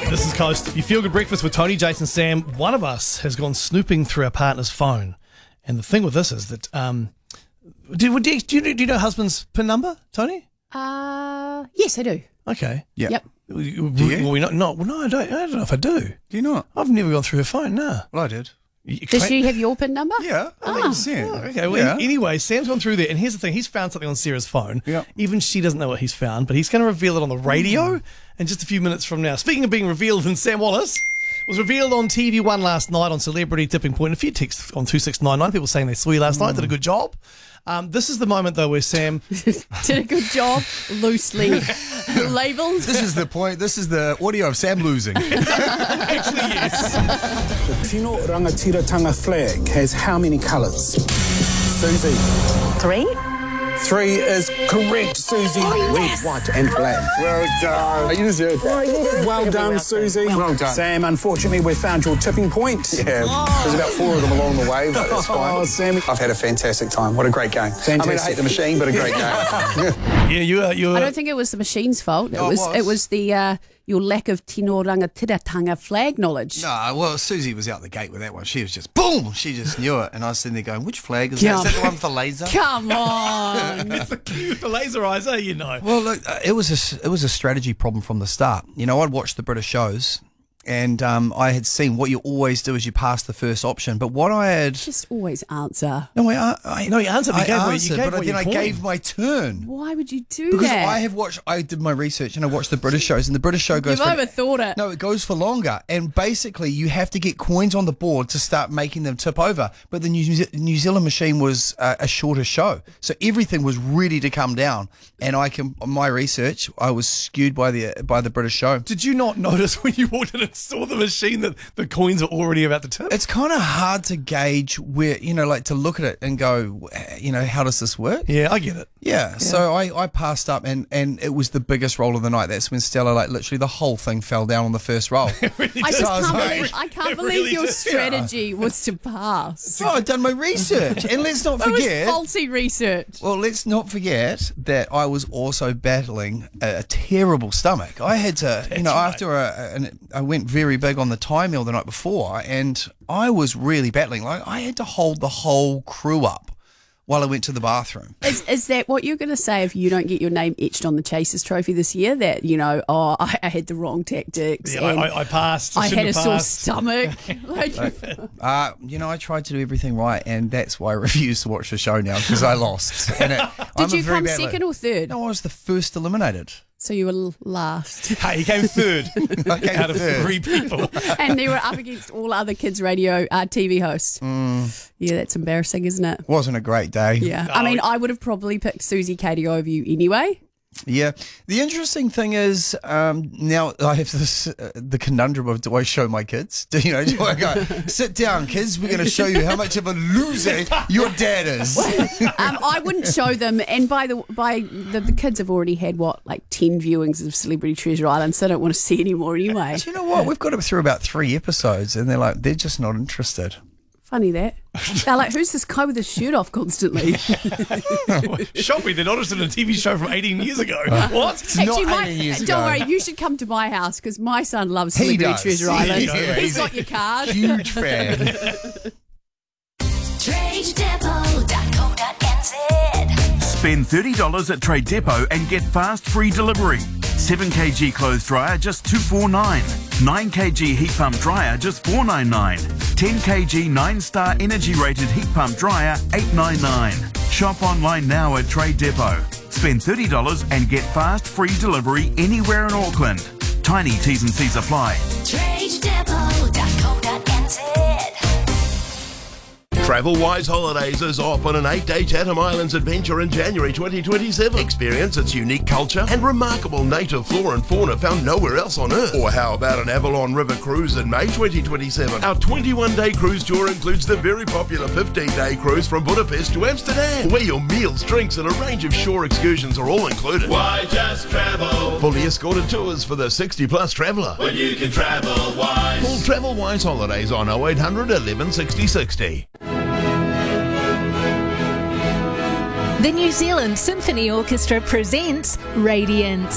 This is Coast. You feel good breakfast with Tony, Jason, Sam. One of us has gone snooping through our partner's phone. And the thing with this is that, do you know husband's PIN number, Tony? Yes, I do. Okay. Yep. Do you? No, I don't know if I do. Do you not? I've never gone through her phone, no. Well, I did. Does she have your PIN number? Yeah, 100%. Okay, well, anyway, Sam's gone through there, and here's the thing. He's found something on Sarah's phone. Yeah. Even she doesn't know what he's found, but he's going to reveal it on the radio in just a few minutes from now. Speaking of being revealed, and Sam Wallace was revealed on TV1 last night on Celebrity Tipping Point. A few texts on 2699, people saying they saw you last night, did a good job. This is the moment, though, where Sam... Did a good job, loosely labelled. This is the point. This is the audio of Sam losing. Actually, yes. The Tino Rangatiratanga flag has how many colours? Susie. 3? 3 is correct, Susie. Red, white and black. Well done. You deserve that. Well done, Susie. Well done. Sam, unfortunately, we found your tipping point. Yeah, there's about 4 of them along the way, but that's fine. Oh, Sammy. I've had a fantastic time. What a great game. Fantastic. I mean, I hate the machine, but a great game. Yeah, you I don't think it was the machine's fault. It was the your lack of Tino Rangatiratanga flag knowledge. No, well, Susie was out the gate with that one. She was just, boom! She just knew it. And I was sitting there going, which flag is that? Is that the one with the laser? Come on. It's the key with the laser eyes, you know. Well, look, it was a strategy problem from the start. You know, I'd watched the British shows, and I had seen what you always do is you pass the first option. But what I had... Just always answer. No, you answered. I gave my turn. Why would you do Because that? I did my research and I watched the British shows, and the British show goes You've overthought it. No, it goes for longer. And basically, you have to get coins on the board to start making them tip over. But the New Zealand machine was a shorter show. So everything was ready to come down. And my research, I was skewed by the British show. Did you not notice when you walked in and saw the machine that the coins are already about to tip? It's kind of hard to gauge where, like to look at it and go, how does this work? Yeah, I get it. Yeah. So I passed up and it was the biggest roll of the night. That's when Stella, literally the whole thing fell down on the first roll. I can't believe your strategy was to pass. Oh, I'd done my research. And let's not forget... That was faulty research. Well, let's not forget that I was also battling a terrible stomach. I had to, after I went very big on the Thai meal the night before, and I was really battling. I had to hold the whole crew up while I went to the bathroom. Is that what you're going to say if you don't get your name etched on the Chasers Trophy this year? That, I had the wrong tactics. Yeah, I passed. I had a sore stomach. I tried to do everything right, and that's why I refuse to watch the show now, because I lost. Did you come second or third? No, I was the first eliminated. So you were last. Hey, he came third out of 3 people. And they were up against all other kids' radio TV hosts. Yeah, that's embarrassing, isn't it? Wasn't a great day. Yeah. No. I mean, I would have probably picked Susie Katie over you anyway. Yeah. The interesting thing is now I have the conundrum of, do I show my kids? Do I go, sit down, kids, we're going to show you how much of a loser your dad is. I wouldn't show them. And by the kids have already had, 10 viewings of Celebrity Treasure Island, so I don't want to see any more anyway. Do you know what? We've got them through about 3 episodes, and they're just not interested. Funny that. They're like, who's this guy with his shirt off constantly? Shocked me. They're not interested in a TV show from 18 years ago. What? Actually, not 18 years don't ago. worry, you should come to my house because my son loves Celebrity Treasure Island. He's got your card. Huge fan. TradeDepot.co.nz. Spend $30 at Trade Depot and get fast free delivery. 7kg clothes dryer just $249. 9kg heat pump dryer just $499. 10kg 9-star energy rated heat pump dryer $899. Shop online now at Trade Depot. Spend $30 and get fast free delivery anywhere in Auckland. Tiny T's and C's apply. TradeDepot.co.nz. Travel Wise Holidays is off on an 8-day Chatham Islands adventure in January 2027. Experience its unique culture and remarkable native flora and fauna found nowhere else on Earth. Or how about an Avalon River cruise in May 2027? Our 21-day cruise tour includes the very popular 15-day cruise from Budapest to Amsterdam, where your meals, drinks and a range of shore excursions are all included. Why just travel? Fully escorted tours for the 60-plus traveller. When you can travel wise. Call Travel Wise Holidays on 0800 11 60 60. The New Zealand Symphony Orchestra presents Radiance.